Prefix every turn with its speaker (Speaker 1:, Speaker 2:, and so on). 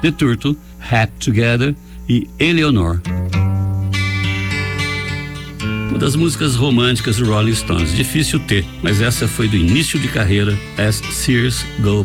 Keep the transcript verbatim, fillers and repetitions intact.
Speaker 1: The Turtle, Hat Together e Eleanor. Uma das músicas românticas do Rolling Stones, difícil ter, mas essa foi do início de carreira, As Years Go